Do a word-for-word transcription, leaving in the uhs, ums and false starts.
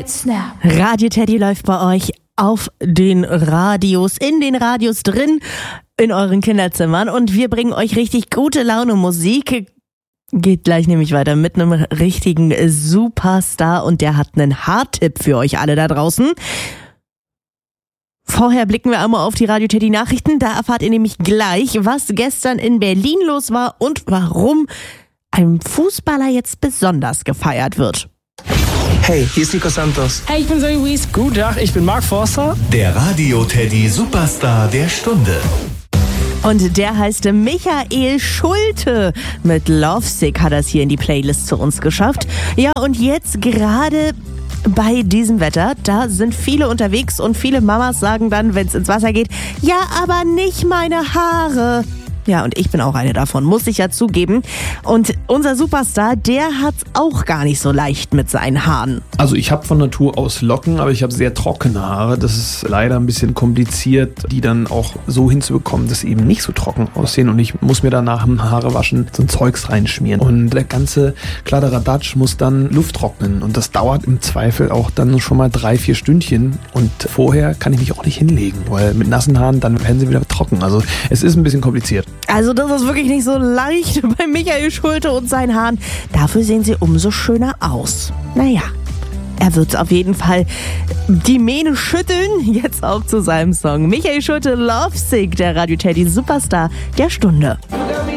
Hit Snap. Radio Teddy läuft bei euch auf den Radios, in den Radios drin, in euren Kinderzimmern und wir bringen euch richtig gute Laune Musik. Geht gleich nämlich weiter mit einem richtigen Superstar und der hat einen Haartipp für euch alle da draußen. Vorher blicken wir einmal auf die Radio Teddy Nachrichten, da erfahrt ihr nämlich gleich, was gestern in Berlin los war und warum ein Fußballer jetzt besonders gefeiert wird. Hey, hier ist Nico Santos. Hey, ich bin Zoe Wies. Guten Tag, ich bin Mark Forster. Der Radio Teddy Superstar der Stunde. Und der heißt Michael Schulte. Mit Lovesick hat er es hier in die Playlist zu uns geschafft. Ja, und jetzt gerade bei diesem Wetter, da sind viele unterwegs und viele Mamas sagen dann, wenn es ins Wasser geht, ja, aber nicht meine Haare. Ja, und ich bin auch eine davon, muss ich ja zugeben. Und unser Superstar, der hat's auch gar nicht so leicht mit seinen Haaren. Also ich habe von Natur aus Locken, aber ich habe sehr trockene Haare. Das ist leider ein bisschen kompliziert, die dann auch so hinzubekommen, dass sie eben nicht so trocken aussehen. Und ich muss mir dann nach dem Haarewaschen so ein Zeugs reinschmieren. Und der ganze Kladderadatsch muss dann Luft trocknen. Und das dauert im Zweifel auch dann schon mal drei, vier Stündchen. Und vorher kann ich mich auch nicht hinlegen, weil mit nassen Haaren, dann werden sie wieder trocken. Also es ist ein bisschen kompliziert. Also das ist wirklich nicht so leicht bei Michael Schulte und seinen Haaren. Dafür sehen sie umso schöner aus. Naja, er wird auf jeden Fall die Mähne schütteln. Jetzt auch zu seinem Song. Michael Schulte, Lovesick, der Radio Teddy Superstar der Stunde.